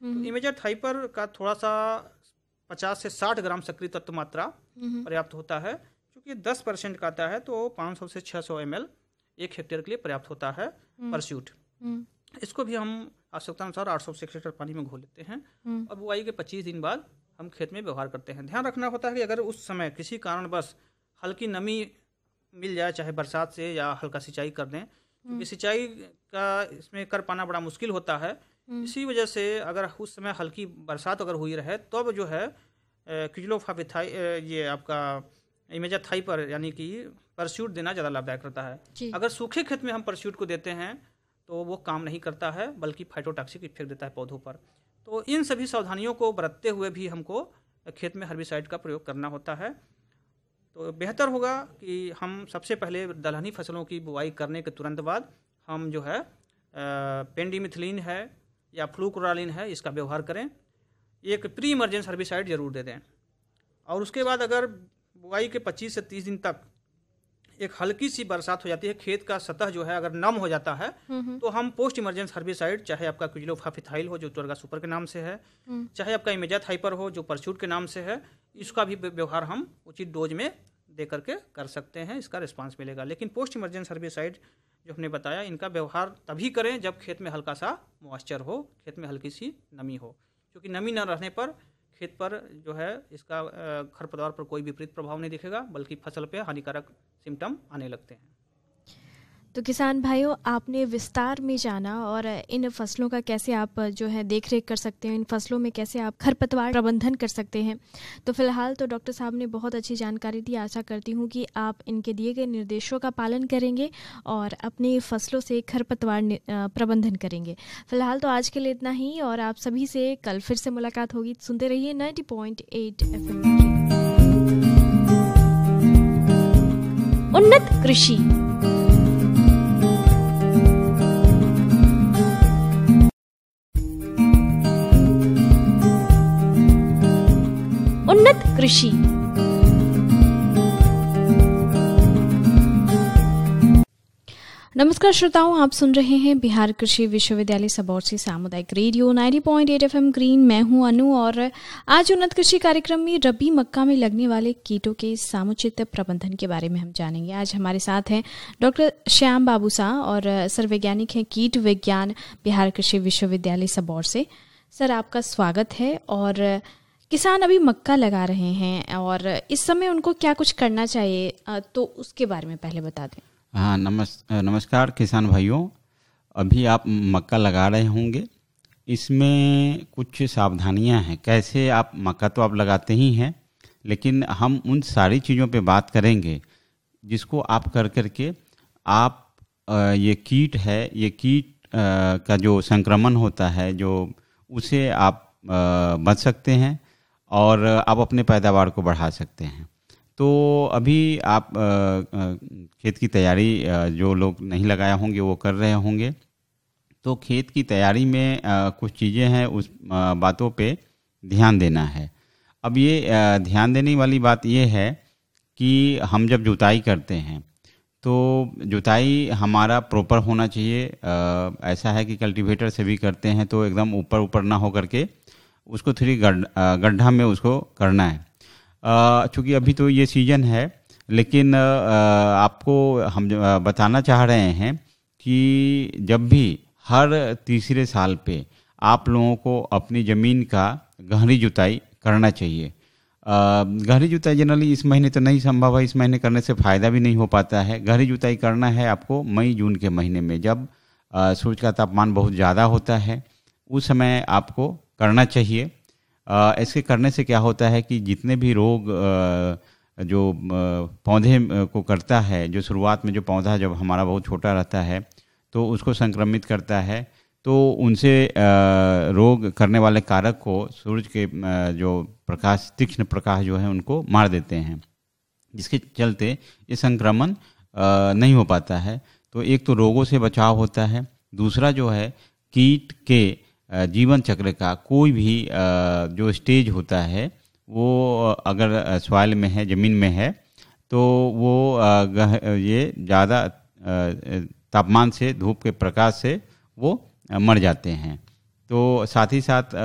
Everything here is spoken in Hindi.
तो इमेजेट हाइपर का थोड़ा सा 50 से 60 ग्राम सक्रिय तत्व मात्रा पर्याप्त होता है। क्योंकि 10% का आता है तो 500 से 600 ml 1 हेक्टेयर के लिए पर्याप्त होता है परस्यूट। इसको भी हम आवश्यकता अनुसार 800 से 1 लीटर पानी में घोल लेते हैं और बुआई के 25 दिन बाद हम खेत में व्यवहार करते हैं। ध्यान रखना होता है कि अगर उस समय किसी कारणवश हल्की नमी मिल जाए, चाहे बरसात से या हल्का सिंचाई कर दें, क्योंकि सिंचाई का इसमें कर पाना बड़ा मुश्किल होता है। इसी वजह से अगर उस समय हल्की बरसात अगर हुई रहे तब जो है क्विजलोफाविथाई ये आपका इमेजेट हाइपर यानी कि परस्यूट देना ज़्यादा लाभदायक रहता है। अगर सूखे खेत में हम परस्यूट को देते हैं तो वो काम नहीं करता है, बल्कि फाइटोटॉक्सिक इफेक्ट देता है पौधों पर। तो इन सभी सावधानियों को बरतते हुए भी हमको खेत में हर्बिसाइड का प्रयोग करना होता है। तो बेहतर होगा कि हम सबसे पहले दलहनी फसलों की बुआई करने के तुरंत बाद हम जो है पेंडिमिथिलिन है या फ्लूक्लोरालिन है, इसका व्यवहार करें। एक प्री इमरजेंस हर्बिसाइड जरूर दे दें। और उसके बाद अगर बुआई के 25 से 30 दिन तक एक हल्की सी बरसात हो जाती है, खेत का सतह जो है अगर नम हो जाता है, तो हम पोस्ट इमरजेंस हर्बिसाइड, चाहे आपका क्विजलोफाविथाइल हो जो टोरगा सुपर के नाम से है, चाहे आपका इमेजेट हाइपर हो जो परस्यूट के नाम से है, इसका भी व्यवहार हम उचित डोज में दे करके कर सकते हैं। इसका रिस्पांस मिलेगा। लेकिन पोस्ट इमरजेंस हर्बिसाइड जो हमने बताया, इनका व्यवहार तभी करें जब खेत में हल्का सा मॉइस्चर हो, खेत में हल्की सी नमी हो। क्योंकि नमी न रहने पर खेत पर जो है इसका खरपतवार पर कोई विपरीत प्रभाव नहीं दिखेगा, बल्कि फसल पे हानिकारक सिम्टम आने लगते हैं। तो किसान भाइयों, आपने विस्तार में जाना और इन फसलों का कैसे आप जो है देख रेख कर सकते हैं, इन फसलों में कैसे आप खरपतवार प्रबंधन कर सकते हैं। तो फिलहाल तो डॉक्टर साहब ने बहुत अच्छी जानकारी दी। आशा करती हूँ कि आप इनके दिए गए निर्देशों का पालन करेंगे और अपनी फसलों से खरपतवार प्रबंधन करेंगे। फिलहाल तो आज के लिए इतना ही और आप सभी से कल फिर से मुलाकात होगी। सुनते रहिए 90.8 FM। उन्नत कृषि। उन्नत कृषि। नमस्कार श्रोताओं, आप सुन रहे हैं बिहार कृषि विश्वविद्यालय सबौर से सामुदायिक रेडियो 90.8 FM ग्रीन। मैं हूं अनु और आज उन्नत कृषि कार्यक्रम में रबी मक्का में लगने वाले कीटों के समुचित प्रबंधन के बारे में हम जानेंगे। आज हमारे साथ हैं डॉक्टर श्याम बाबू शाह और सर वैज्ञानिक हैं कीट विज्ञान बिहार कृषि विश्वविद्यालय सबौर से। सर, आपका स्वागत है। और किसान अभी मक्का लगा रहे हैं और इस समय उनको क्या कुछ करना चाहिए, तो उसके बारे में पहले बता दें। हाँ, नमस्कार किसान भाइयों। अभी आप मक्का लगा रहे होंगे, इसमें कुछ सावधानियां हैं। कैसे आप मक्का तो आप लगाते ही हैं, लेकिन हम उन सारी चीज़ों पे बात करेंगे जिसको आप कर करके आप ये कीट है, ये कीट का जो संक्रमण होता है जो उसे आप बच सकते हैं और आप अपने पैदावार को बढ़ा सकते हैं। तो अभी आप खेत की तैयारी जो लोग नहीं लगाया होंगे वो कर रहे होंगे। तो खेत की तैयारी में कुछ चीज़ें हैं, उस बातों पे ध्यान देना है। अब ये ध्यान देने वाली बात ये है कि हम जब जुताई करते हैं तो जुताई हमारा प्रॉपर होना चाहिए। ऐसा है कि कल्टीवेटर से भी करते हैं तो एकदम ऊपर ऊपर ना हो करके उसको थोड़ी गड्ढा में उसको करना है। चूँकि अभी तो ये सीजन है, लेकिन आपको हम बताना चाह रहे हैं कि जब भी हर तीसरे साल पे आप लोगों को अपनी ज़मीन का गहरी जुताई करना चाहिए। गहरी जुताई जनरली इस महीने तो नहीं संभव है, इस महीने करने से फ़ायदा भी नहीं हो पाता है। गहरी जुताई करना है आपको मई जून के महीने में, जब सूरज का तापमान बहुत ज़्यादा होता है, उस समय आपको करना चाहिए। ऐसे करने से क्या होता है कि जितने भी रोग जो पौधे को करता है, जो शुरुआत में जो पौधा जब हमारा बहुत छोटा रहता है तो उसको संक्रमित करता है, तो उनसे रोग करने वाले कारक को सूरज के जो प्रकाश, तीक्ष्ण प्रकाश जो है उनको मार देते हैं, जिसके चलते ये संक्रमण नहीं हो पाता है। तो एक तो रोगों से बचाव होता है, दूसरा जो है कीट के जीवन चक्र का कोई भी जो स्टेज होता है वो अगर सॉइल में है, ज़मीन में है, तो वो ये ज़्यादा तापमान से, धूप के प्रकाश से वो मर जाते हैं। तो साथ ही साथ